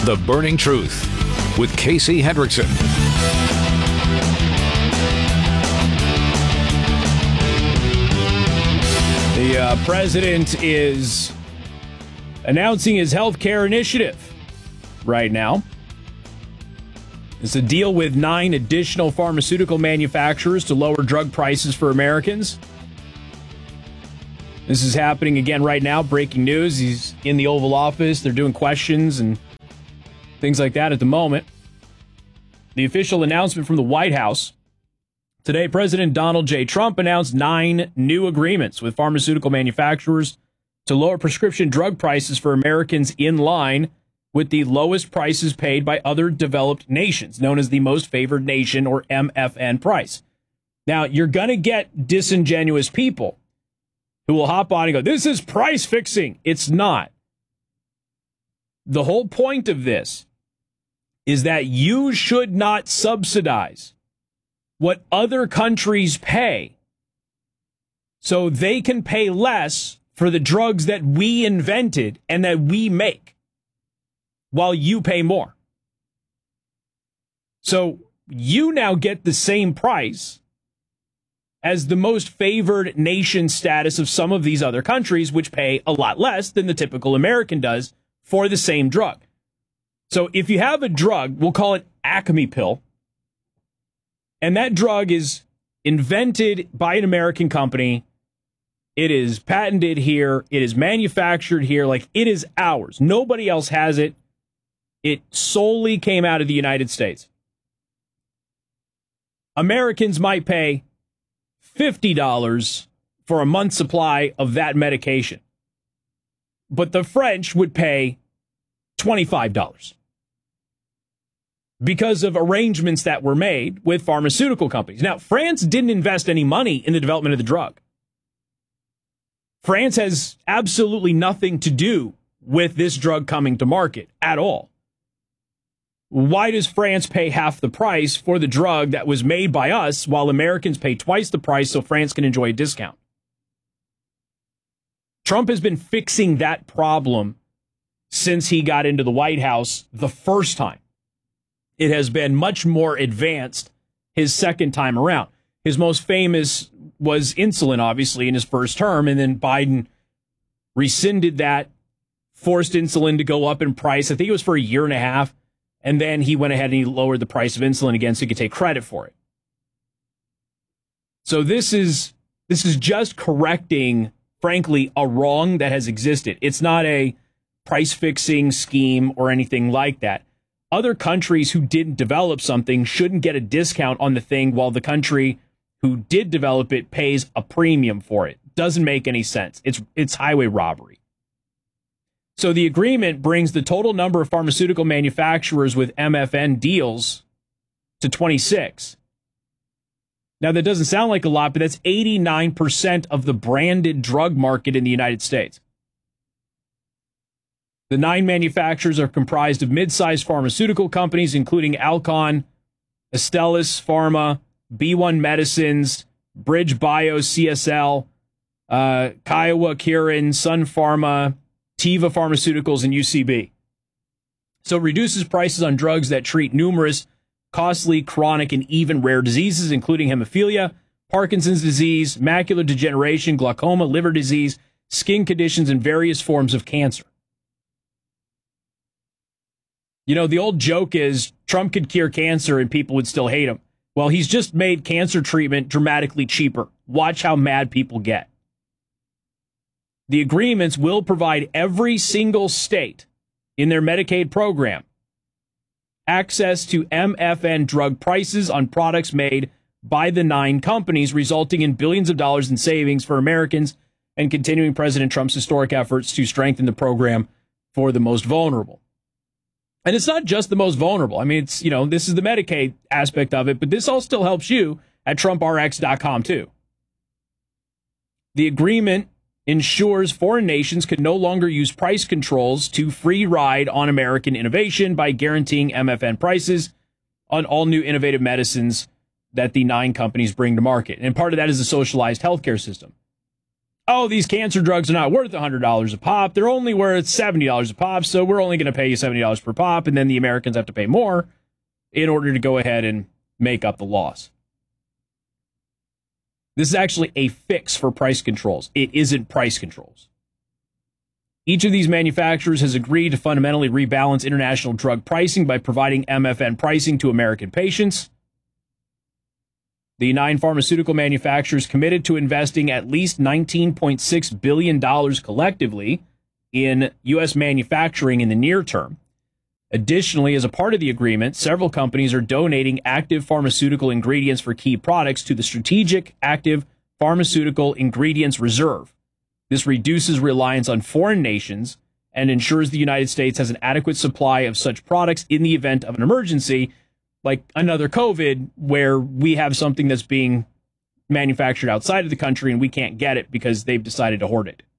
The Burning Truth with Casey Hendrickson. The president is announcing his health care initiative right now. It's a deal with 9 additional pharmaceutical manufacturers to lower drug prices for Americans. This is happening again right now. Breaking news. He's in the Oval Office. They're doing questions and things like that at the moment. The official announcement from the White House. Today, President Donald J. Trump announced 9 new agreements with pharmaceutical manufacturers to lower prescription drug prices for Americans in line with the lowest prices paid by other developed nations, known as the Most Favored Nation, or MFN price. Now, you're going to get disingenuous people who will hop on and go, this is price fixing. It's not. The whole point of this is that you should not subsidize what other countries pay so they can pay less for the drugs that we invented and that we make while you pay more. So you now get the same price as the most favored nation status of some of these other countries, which pay a lot less than the typical American does for the same drug. So if you have a drug, we'll call it Acme pill, and that drug is invented by an American company, it is patented here, it is manufactured here, like it is ours. Nobody else has it. It solely came out of the United States. Americans might pay $50 for a month's supply of that medication, but the French would pay $25 because of arrangements that were made with pharmaceutical companies. Now, France didn't invest any money in the development of the drug. France has absolutely nothing to do with this drug coming to market at all. Why does France pay half the price for the drug that was made by us while Americans pay twice the price so France can enjoy a discount? Trump has been fixing that problem since he got into the White House the first time. It has been much more advanced his second time around. His most famous was insulin, obviously, in his first term, and then Biden rescinded that, forced insulin to go up in price. I think it was for a year and a half. And then he went ahead and he lowered the price of insulin again so he could take credit for it. So this is just correcting, frankly, a wrong that has existed. It's not a price-fixing scheme or anything like that. Other countries who didn't develop something shouldn't get a discount on the thing while the country who did develop it pays a premium for it. Doesn't make any sense. It's highway robbery. So the agreement brings the total number of pharmaceutical manufacturers with MFN deals to 26. Now, that doesn't sound like a lot, but that's 89% of the branded drug market in the United States. The 9 manufacturers are comprised of mid-sized pharmaceutical companies, including Alcon, Astellas Pharma, B1 Medicines, Bridge Bio, CSL, Kiowa Kirin, Sun Pharma, Teva Pharmaceuticals, and UCB. So it reduces prices on drugs that treat numerous costly, chronic, and even rare diseases, including hemophilia, Parkinson's disease, macular degeneration, glaucoma, liver disease, skin conditions, and various forms of cancer. You know, the old joke is Trump could cure cancer and people would still hate him. Well, he's just made cancer treatment dramatically cheaper. Watch how mad people get. The agreements will provide every single state in their Medicaid program access to MFN drug prices on products made by the 9 companies, resulting in billions of dollars in savings for Americans and continuing President Trump's historic efforts to strengthen the program for the most vulnerable. And it's not just the most vulnerable. I mean, it's, this is the Medicaid aspect of it, but this all still helps you at TrumpRx.com too. The agreement ensures foreign nations could no longer use price controls to free ride on American innovation by guaranteeing MFN prices on all new innovative medicines that the 9 companies bring to market. And part of that is a socialized healthcare system. oh, these cancer drugs are not worth $100 a pop. They're only worth $70 a pop, so we're only going to pay you $70 per pop, and then the Americans have to pay more in order to go ahead and make up the loss. This is actually a fix for price controls. It isn't price controls. Each of these manufacturers has agreed to fundamentally rebalance international drug pricing by providing MFN pricing to American patients. The 9 pharmaceutical manufacturers committed to investing at least $19.6 billion collectively in U.S. manufacturing in the near term. Additionally, as a part of the agreement, several companies are donating active pharmaceutical ingredients for key products to the Strategic Active Pharmaceutical Ingredients Reserve. This reduces reliance on foreign nations and ensures the United States has an adequate supply of such products in the event of an emergency, like another COVID, where we have something that's being manufactured outside of the country and we can't get it because they've decided to hoard it.